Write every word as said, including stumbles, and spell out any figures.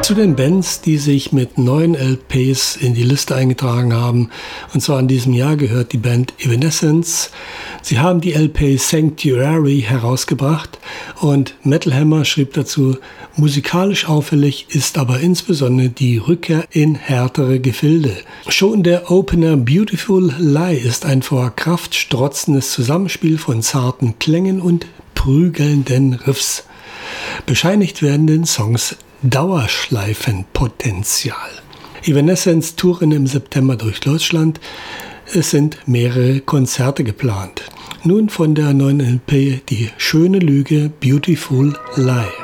Zu den Bands, die sich mit neuen L Ps in die Liste eingetragen haben, und zwar in diesem Jahr, gehört die Band Evanescence. Sie haben die L P Sanctuary herausgebracht und Metal Hammer schrieb dazu: musikalisch auffällig ist aber insbesondere die Rückkehr in härtere Gefilde. Schon der Opener Beautiful Lie ist ein vor Kraft strotzendes Zusammenspiel von zarten Klängen und prügelnden Riffs. Bescheinigt werden den Songs Dauerschleifenpotenzial. Evanescence touren im September durch Deutschland. Es sind mehrere Konzerte geplant. Nun von der neuen L P Die schöne Lüge Beautiful Lie.